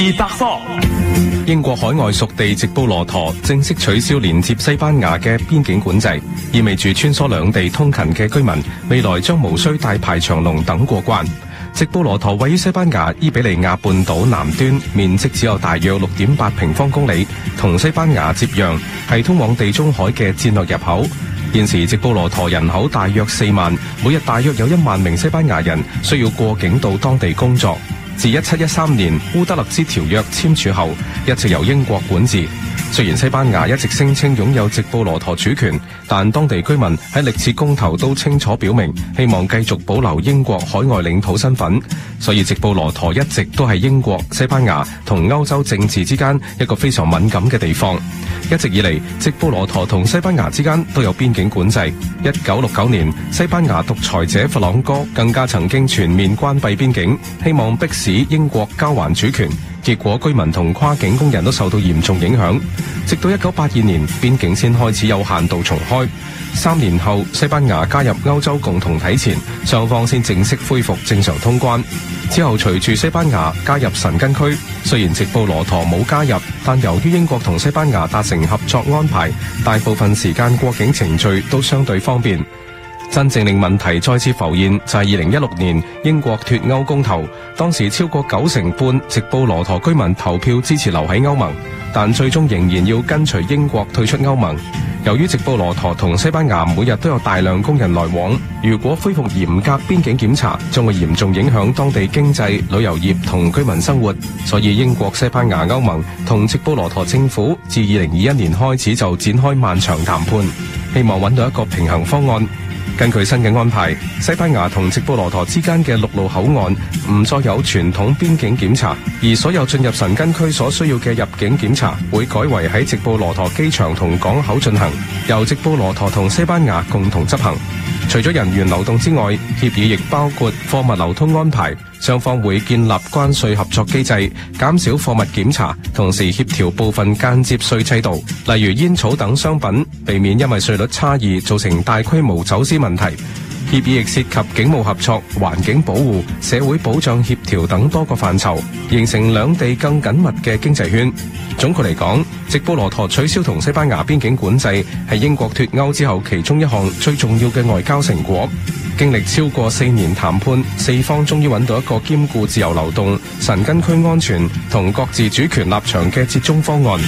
百科。英國海外屬地直布羅陀正式取消連接西班牙嘅邊境管制，意味住穿梭兩地通勤嘅居民未來將無需大排長龍等過關。直布羅陀位於西班牙伊比利亞半島南端，面積只有大約 6.8 平方公里，同西班牙接壤，係通往地中海嘅戰略入口。現時直布羅陀人口大約4萬，每日大約有1萬名西班牙人需要過境到當地工作。自1713年烏德勒支條約簽署後，一直由英國管治。雖然西班牙一直聲稱擁有直布羅陀主權，但當地居民喺歷次公投都清楚表明，希望繼續保留英國海外領土身份。所以直布羅陀一直都係英國、西班牙同歐洲政治之間一個非常敏感嘅地方。一直以嚟，直布羅陀同西班牙之間都有邊境管制。1969年，西班牙獨裁者弗朗哥更加曾經全面關閉邊境，希望迫使英國交還主權。結果居民同跨境工人都受到嚴重影響，直到1982年邊境先開始有限度重開。3年後，西班牙加入歐洲共同體前，雙方先正式恢復正常通關。之後隨住西班牙加入申根區，雖然直布羅陀冇加入，但由於英國同西班牙達成合作安排，大部分時間過境程序都相對方便。真正令問題再次浮現就係2016年英國脫歐公投，當時超過90%直布羅陀居民投票支持留喺歐盟，但最終仍然要跟隨英國退出歐盟。由於直布羅陀同西班牙每日都有大量工人來往，如果恢復嚴格邊境檢查，將會嚴重影響當地經濟、旅遊業同居民生活。所以英國、西班牙、歐盟同直布羅陀政府自2021年開始就展開漫長談判，希望揾到一個平衡方案。根據新嘅安排，西班牙同直布羅陀之間嘅陸路口岸唔再有傳統邊境檢查，而所有進入申根區所需要嘅入境檢查會改為喺直布羅陀機場同港口進行，由直布羅陀同西班牙共同執行。除咗人員流動之外，協議亦包括貨物流通安排，雙方會建立關稅合作機制，減少貨物檢查，同時協調部分間接稅制度，例如煙草等商品，避免因為稅率差異造成大規模走私問題。協議亦涉及警務合作、環境保護、社會保障協調等多個範疇，形成兩地更緊密嘅經濟圈。總括嚟講，直布羅陀取消同西班牙邊境管制係英國脫歐之後其中一項最重要嘅外交成果。經歷超過4年談判，四方終於揾到一個兼顧自由流動、申根區安全同各自主權立場嘅折中方案。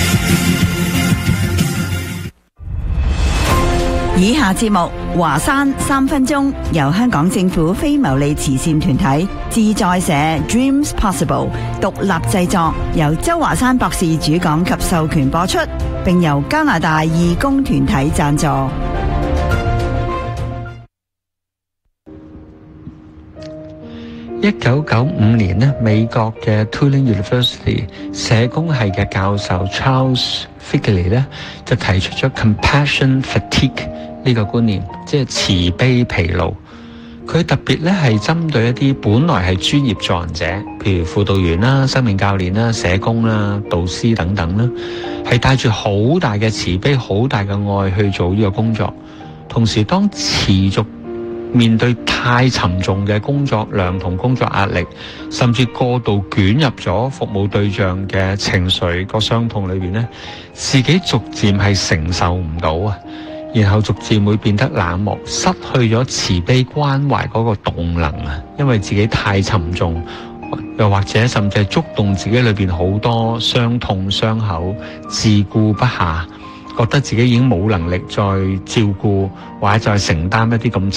以下節目華山3分鐘，由香港政府非牟利慈善團體自在社 Dreams Possible 獨立製作，由周華山博士主講及授權播出，並由加拿大義工團體贊助。 1995年美國嘅 Tulane University 社工系嘅教授 Charles Figley 就提出咗 compassion fatigue 呢個觀念，即係慈悲疲勞。佢特別係針對一啲本來係專業助人者，譬如輔導員啦、生命教練啦、社工啦、導師等等啦，係帶住好大嘅慈悲、好大嘅愛去做呢個工作。同時，當持續面對太沉重嘅工作量同工作壓力，甚至過度捲入咗服務對象嘅情緒個傷痛裏邊，自己逐漸係承受唔到啊，然後逐漸會變得冷漠，失去咗慈悲關懷嗰個動能啊，因為自己太沉重，又或者甚至係觸動自己裏邊好多傷痛傷口，自顧不暇，覺得自己已經冇能力再照顧或者再承擔一啲咁